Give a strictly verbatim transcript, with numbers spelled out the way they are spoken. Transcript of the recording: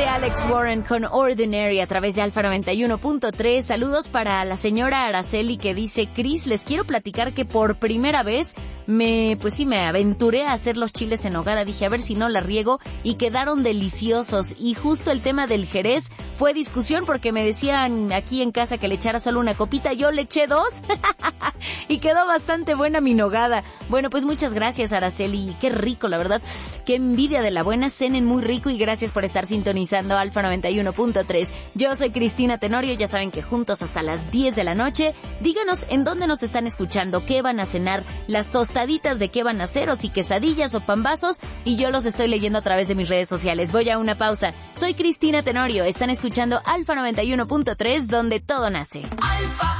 de Alex Warren con Ordinary a través de Alfa noventa y uno punto tres. Saludos para la señora Araceli que dice: Cris, les quiero platicar que por primera vez me, pues sí, me aventuré a hacer los chiles en nogada. Dije a ver si no la riego y quedaron deliciosos. Y justo el tema del jerez fue discusión porque me decían aquí en casa que le echara solo una copita. Yo le eché dos y quedó bastante buena mi nogada. Bueno, pues muchas gracias, Araceli. Qué rico, la verdad. Qué envidia de la buena. Cenen muy rico y gracias por estar sintonizando Alfa noventa y uno punto tres. Yo soy Cristina Tenorio, ya saben que juntos hasta las diez de la noche. Díganos en dónde nos están escuchando, qué van a cenar, las tostaditas de qué van a hacer, o si quesadillas o pambazos, y yo los estoy leyendo a través de mis redes sociales. Voy a una pausa. Soy Cristina Tenorio, están escuchando Alfa noventa y uno punto tres, donde todo nace. Alfa.